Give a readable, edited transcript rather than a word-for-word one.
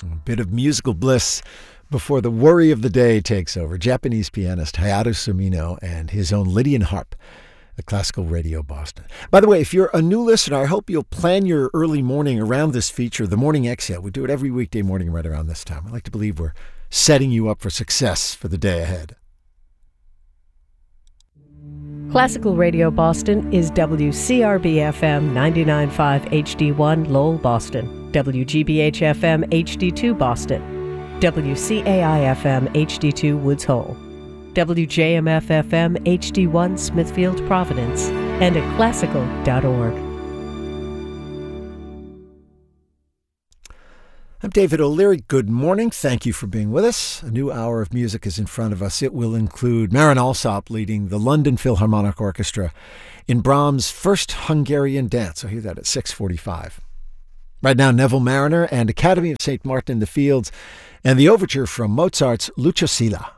A bit of musical bliss before the worry of the day takes over. Japanese pianist Hayato Sumino and his own Lydian harp at Classical Radio Boston. By the way, if you're a new listener, I hope you'll plan your early morning around this feature, The Morning Exhale. We do it every weekday morning right around this time. I like to believe we're setting you up for success for the day ahead. Classical Radio Boston is WCRB-FM 99.5 HD1 Lowell, Boston, WGBH-FM HD2 Boston, WCAI-FM HD2 Woods Hole, WJMF-FM HD1 Smithfield, Providence, and at classical.org. I'm David O'Leary. Good morning. Thank you for being with us. A new hour of music is in front of us. It will include Marin Alsop leading the London Philharmonic Orchestra in Brahms' First Hungarian Dance. I'll hear that at 6:45. Right now, Neville Marriner and Academy of St. Martin in the Fields and the overture from Mozart's Lucio Silla.